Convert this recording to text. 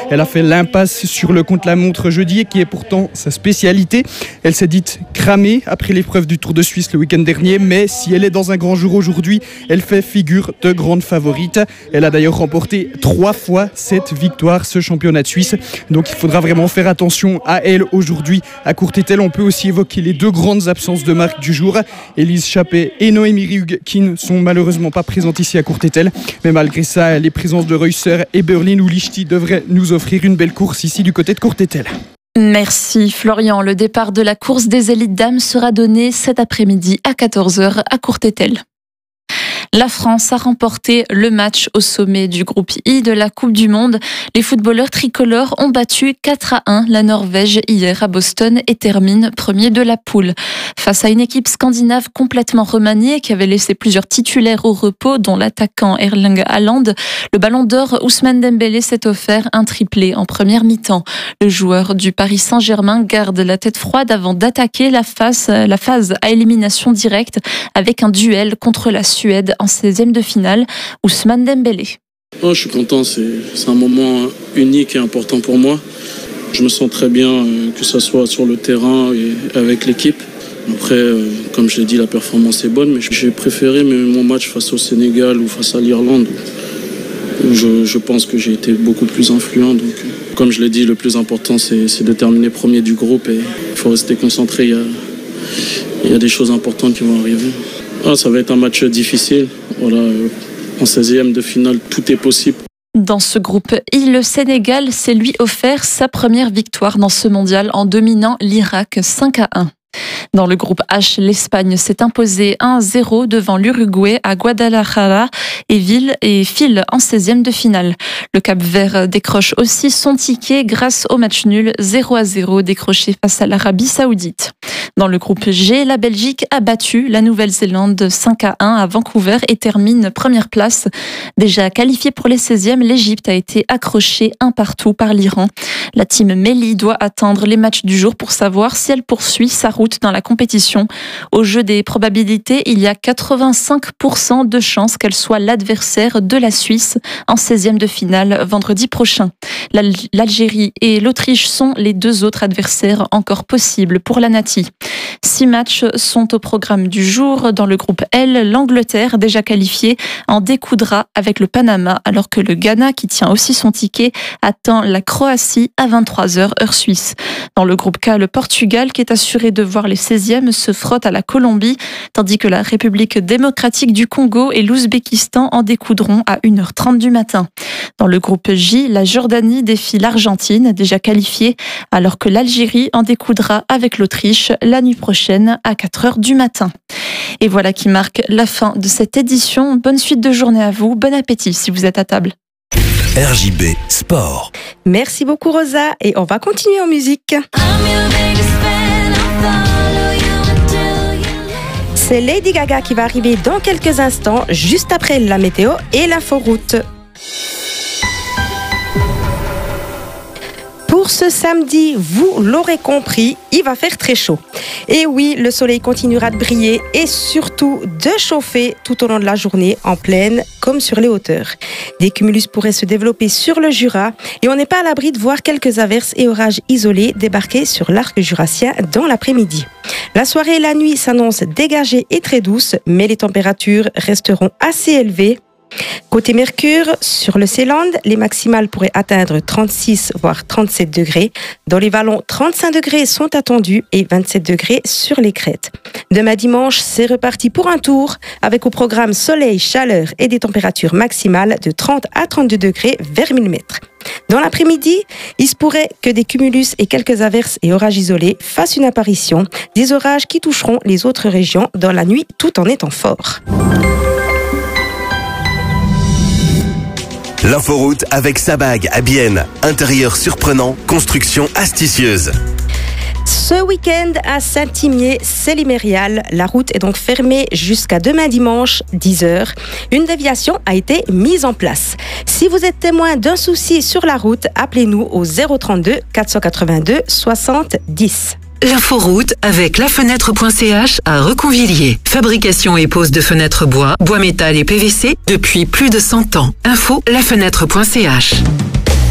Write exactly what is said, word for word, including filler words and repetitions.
Elle a fait l'impasse sur le contre-la-montre jeudi, qui est pourtant sa spécialité. Elle s'est dite cramée après l'épreuve du Tour de Suisse le week-end dernier, mais si elle est dans un grand jour aujourd'hui, elle fait figure de grande favorite. Elle a d'ailleurs remporté trois fois cette victoire, ce championnat de Suisse. Donc il faudra vraiment faire attention à elle aujourd'hui. À Courtételle, on peut aussi évoquer les deux grandes absences de marque du jour. Élise Chappé et Noémie Riug qui ne sont malheureusement pas présentes ici à Courtételle. Mais malgré ça, les présences de Reusser et Berlin ou Lichty devraient nous offrir une belle course ici du côté de Courtételle. Merci Florian. Le départ de la course des élites dames sera donné cet après-midi à quatorze heures à Courtételle. La France a remporté le match au sommet du groupe I de la Coupe du Monde. Les footballeurs tricolores ont battu quatre à un la Norvège hier à Boston et terminent premier de la poule. Face à une équipe scandinave complètement remaniée qui avait laissé plusieurs titulaires au repos, dont l'attaquant Erling Haaland, le ballon d'or Ousmane Dembélé s'est offert un triplé en première mi-temps. Le joueur du Paris Saint-Germain garde la tête froide avant d'attaquer la phase, la phase à élimination directe avec un duel contre la Suède en seizième de finale. Ousmane Dembélé. Oh, je suis content, c'est, c'est un moment unique et important pour moi. Je me sens très bien, euh, que ce soit sur le terrain et avec l'équipe. Après, euh, comme je l'ai dit, la performance est bonne, mais j'ai préféré mon match face au Sénégal ou face à l'Irlande, où je, je pense que j'ai été beaucoup plus influent. Donc, euh, comme je l'ai dit, le plus important, c'est, c'est de terminer premier du groupe et il faut rester concentré. Il y a, il y a des choses importantes qui vont arriver. Ah, ça va être un match difficile. Voilà, en seizième de finale, tout est possible. Dans ce groupe I, le Sénégal s'est lui offert sa première victoire dans ce mondial en dominant l'Irak cinq à un. Dans le groupe H, l'Espagne s'est imposée un à zéro devant l'Uruguay à Guadalajara et, Ville et file en seizième de finale. Le Cap-Vert décroche aussi son ticket grâce au match nul zéro à zéro décroché face à l'Arabie Saoudite. Dans le groupe G, la Belgique a battu la Nouvelle-Zélande cinq à un à Vancouver et termine première place. Déjà qualifiée pour les seizièmes, l'Égypte a été accrochée un partout par l'Iran. La team Melli doit attendre les matchs du jour pour savoir si elle poursuit sa route dans la compétition. Au jeu des probabilités, il y a quatre-vingt-cinq pour cent de chances qu'elle soit l'adversaire de la Suisse en seizième de finale vendredi prochain. L'Algérie et l'Autriche sont les deux autres adversaires encore possibles pour la Nati. Six matchs sont au programme du jour. Dans le groupe L, l'Angleterre, déjà qualifiée, en découdra avec le Panama, alors que le Ghana, qui tient aussi son ticket, attend la Croatie à vingt-trois heures heure suisse. Dans le groupe K, le Portugal, qui est assuré de voir les seizièmes, se frotte à la Colombie, tandis que la République démocratique du Congo et l'Ouzbékistan en découdront à une heure trente du matin. Dans le groupe J, la Jordanie défie l'Argentine, déjà qualifiée, alors que l'Algérie en découdra avec l'Autriche la nuit prochaine à quatre heures du matin. Et voilà qui marque la fin de cette édition. Bonne suite de journée à vous, bon appétit si vous êtes à table. R J B Sport. Merci beaucoup Rosa et on va continuer en musique. C'est Lady Gaga qui va arriver dans quelques instants, juste après la météo et l'inforoute. Pour ce samedi, vous l'aurez compris, il va faire très chaud. Et oui, le soleil continuera de briller et surtout de chauffer tout au long de la journée en plaine comme sur les hauteurs. Des cumulus pourraient se développer sur le Jura et on n'est pas à l'abri de voir quelques averses et orages isolés débarquer sur l'arc jurassien dans l'après-midi. La soirée et la nuit s'annoncent dégagées et très douces, mais les températures resteront assez élevées. Côté Mercure, sur le Ceyland, les maximales pourraient atteindre trente-six voire trente-sept degrés. Dans les vallons, trente-cinq degrés sont attendus et vingt-sept degrés sur les crêtes. Demain dimanche, c'est reparti pour un tour avec au programme soleil, chaleur et des températures maximales de trente à trente-deux degrés vers mille mètres. Dans l'après-midi, il se pourrait que des cumulus et quelques averses et orages isolés fassent une apparition, des orages qui toucheront les autres régions dans la nuit tout en étant forts. L'inforoute avec Sabag à Bienne. Intérieur surprenant, construction astucieuse. Ce week-end à Saint-Imier, c'est l'Imérial. La route est donc fermée jusqu'à demain dimanche, dix heures. Une déviation a été mise en place. Si vous êtes témoin d'un souci sur la route, appelez-nous au zéro trente-deux quatre cent quatre-vingt-deux soixante dix. L'inforoute avec lafenêtre point c h à Reconvilliers. Fabrication et pose de fenêtres bois, bois métal et P V C depuis plus de cent ans. Info lafenêtre point c h.